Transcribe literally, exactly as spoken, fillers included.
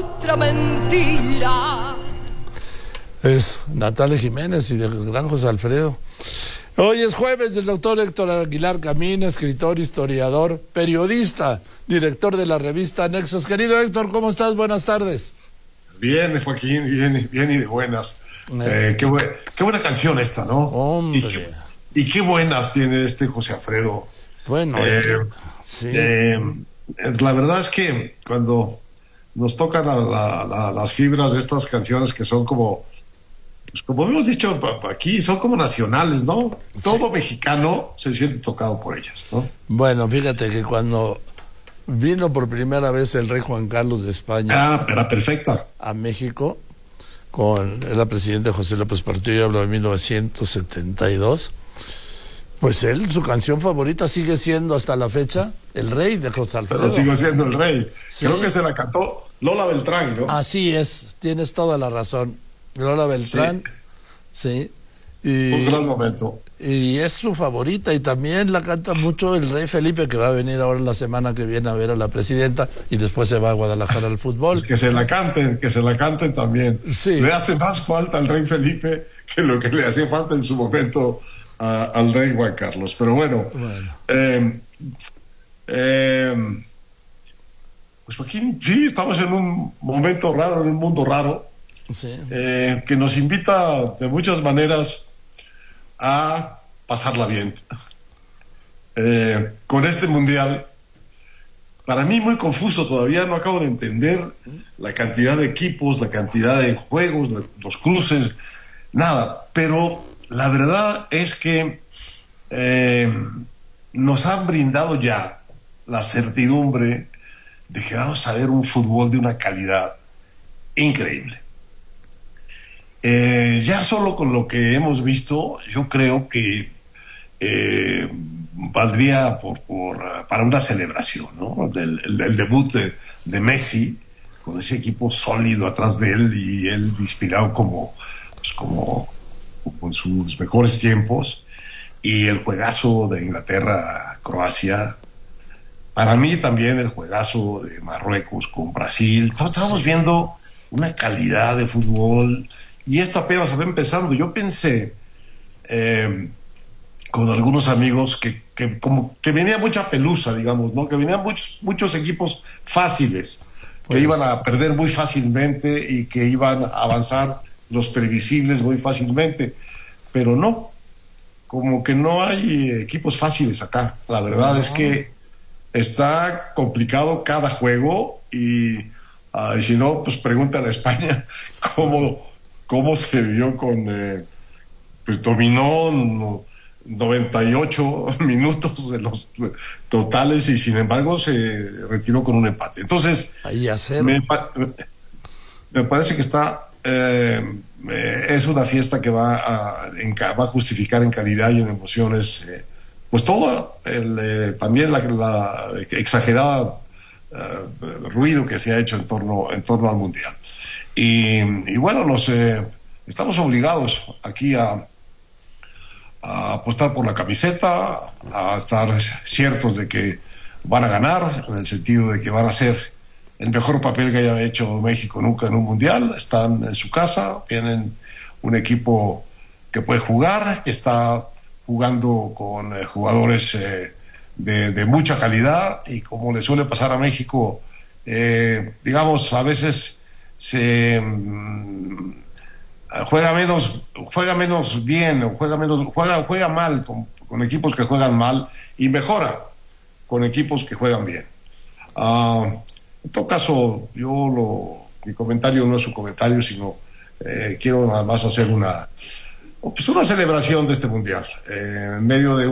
otra mentira. Es Natalia Jiménez y del gran José Alfredo. Hoy es jueves del doctor Héctor Aguilar Camín, escritor, historiador, periodista, director de la revista Nexos. Querido Héctor, ¿cómo estás? Buenas tardes. Bien, Joaquín, bien, bien y de buenas. Eh, qué, bu- qué buena canción esta, ¿no? Hombre. Y qué, y qué buenas tiene este José Alfredo. Bueno, Eh, es que- sí. eh, la verdad es que cuando nos tocan la- la- la- las fibras de estas canciones que son como, pues como hemos dicho pa- pa- aquí, son como nacionales, ¿no? Todo mexicano se siente tocado por ellas, ¿no? Bueno, fíjate que cuando vino por primera vez el rey Juan Carlos de España Ah, era perfecta. a México, con el presidente José López Portillo, hablo de mil novecientos setenta y dos, pues él, su canción favorita sigue siendo hasta la fecha El Rey de José Alfredo. Pero sigo siendo el rey. Sí. Creo que se la cantó Lola Beltrán, ¿no? Así es, tienes toda la razón. Lola Beltrán, sí. Y, Un gran momento. y es su favorita, y también la canta mucho el rey Felipe, que va a venir ahora la semana que viene a ver a la presidenta y después se va a Guadalajara al fútbol. Pues que se la canten, que se la canten también. Sí. Le hace más falta al rey Felipe que lo que le hacía falta en su momento a- al rey Juan Carlos. Pero bueno, Bueno. eh, eh, pues Joaquín, sí, estamos en un momento raro, en un mundo raro, Sí. eh, que nos invita de muchas maneras a pasarla bien. Eh, con este mundial, para mí muy confuso, todavía no acabo de entender la cantidad de equipos, la cantidad de juegos, la- los cruces, nada, pero la verdad es que eh, nos han brindado ya la certidumbre de que vamos a ver un fútbol de una calidad increíble. Eh, ya solo con lo que hemos visto, yo creo que eh, valdría por, por, para una celebración, ¿no? Del, el, el debut de, de Messi, con ese equipo sólido atrás de él y él inspirado como, pues como, como en sus mejores tiempos, y el juegazo de Inglaterra-Croacia. Para mí también el juegazo de Marruecos con Brasil. Estamos viendo una calidad de fútbol y esto apenas va empezando. Yo pensé eh, con algunos amigos que, que como que venía mucha pelusa, digamos, ¿no? Que venían muchos, muchos equipos fáciles, que Pues- iban a perder muy fácilmente y que iban a avanzar los previsibles muy fácilmente, pero no, como que no hay equipos fáciles acá. La verdad es que está complicado cada juego y, uh, y si no, pues pregúntale a España cómo, cómo se vio con, eh, pues dominó no, noventa y ocho minutos de los totales y sin embargo se retiró con un empate. Entonces, Ahí a cero. me, pa- me parece que está, eh, eh, es una fiesta que va a, en ca- va a justificar en calidad y en emociones, eh, pues todo el, eh, también la, la exagerada eh, ruido que se ha hecho en torno, en torno al Mundial. Y, y bueno, nos eh, estamos obligados aquí a, a apostar por la camiseta, a estar ciertos de que van a ganar, en el sentido de que van a hacer el mejor papel que haya hecho México nunca en un mundial. Están en su casa, tienen un equipo que puede jugar, que está jugando con eh, jugadores eh, de, de mucha calidad, y como le suele pasar a México, eh, digamos, a veces se mm, juega menos, juega menos bien, o juega menos, juega, juega mal con, con equipos que juegan mal y mejora con equipos que juegan bien. Uh, en todo caso, yo lo, mi comentario no es un comentario, sino eh, quiero nada más hacer una, pues una celebración de este mundial, eh, en medio de